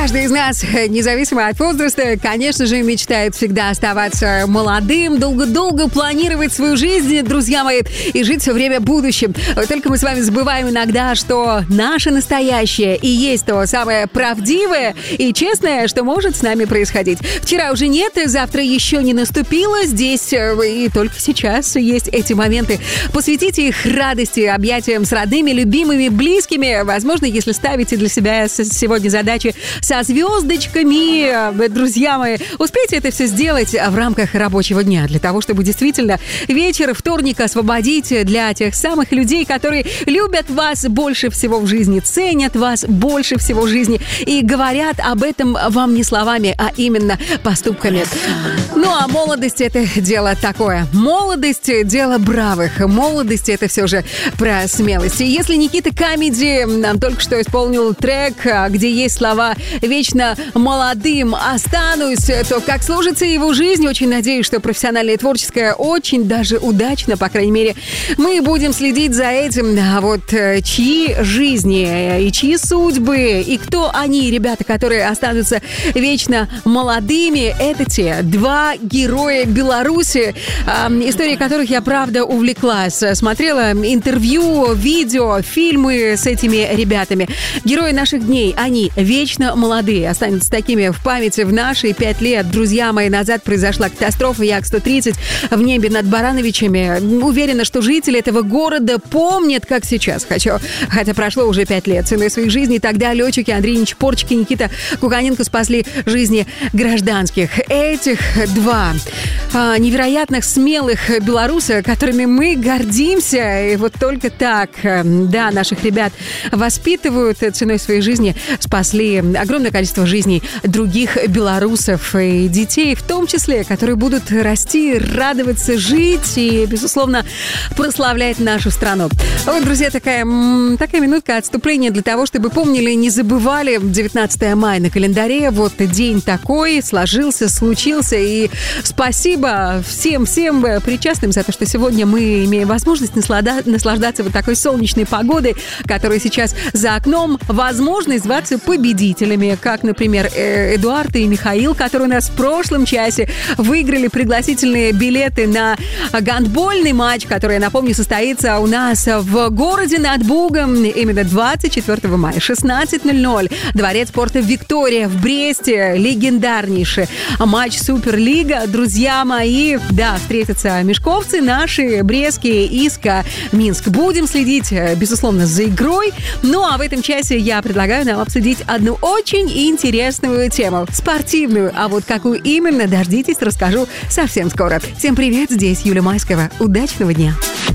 Каждый из нас, независимо от возраста, конечно же, мечтает всегда оставаться молодым, долго-долго планировать свою жизнь, друзья мои, и жить все время будущим. Только мы с вами забываем иногда, что наше настоящее и есть то самое правдивое и честное, что может с нами происходить. Вчера уже нет, завтра еще не наступило. Здесь и только сейчас есть эти моменты. Посвятите их радости, объятиям с родными, любимыми, близкими. Возможно, если ставите для себя сегодня задачи со звездочками, друзья мои, успейте это все сделать в рамках рабочего дня, для того, чтобы действительно вечер вторника освободить для тех самых людей, которые любят вас больше всего в жизни, ценят вас больше всего в жизни и говорят об этом вам не словами, а именно поступками. Ну, а молодость — это дело такое. Молодость — дело бравых. Молодость — это все же про смелость. И если Никита Камеди нам только что исполнил трек, где есть слова «Вечно молодым останусь», то как сложится его жизнь, очень надеюсь, что профессиональное и творческое очень даже удачно, по крайней мере, мы будем следить за этим. А вот чьи жизни и чьи судьбы, и кто они, ребята, которые останутся вечно молодыми, это те два героя Беларуси, истории которых я, правда, увлеклась. Смотрела интервью, видео, фильмы с этими ребятами. Герои наших дней, они вечно молодые, останутся такими в памяти. В наши 5 лет, друзями мои, назад произошла катастрофа Як-130 в небе над Барановичами. Уверена, что жители этого города помнят, как сейчас. Хотя прошло уже 5 лет. Ценой своих жизней тогда летчики Андрей Нечпорчик и Никита Куканенко спасли жизни гражданских. Этих два невероятных смелых белоруса, которыми мы гордимся. И вот только так, да, наших ребят воспитывают, ценой своей жизни спасли огромное количество жизней других белорусов и детей, в том числе, которые будут расти, радоваться, жить и, безусловно, прославлять нашу страну. Вот, друзья, такая минутка отступления для того, чтобы помнили и не забывали. 19 мая на календаре. Вот день такой сложился, случился. И спасибо всем причастным за то, что сегодня мы имеем возможность наслаждаться вот такой солнечной погодой, которая сейчас за окном. Возможность зваться победителями, как, например, Эдуард и Михаил, которые у нас в прошлом часе выиграли пригласительные билеты на гандбольный матч, который, я напомню, состоится у нас в городе над Бугом именно 24 мая, 16:00. Дворец спорта «Виктория» в Бресте. Легендарнейший матч Суперлига. Друзья мои, да, встретятся мешковцы наши, брестские, ИСКА, Минск. Будем следить, безусловно, за игрой. Ну, а в этом часе я предлагаю нам обсудить одну очень интересную тему. Спортивную. А вот какую именно, дождитесь, расскажу совсем скоро. Всем привет, здесь Юлия Майскова. Удачного дня.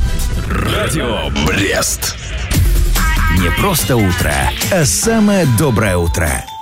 Радио Брест. Не просто утро, а самое доброе утро.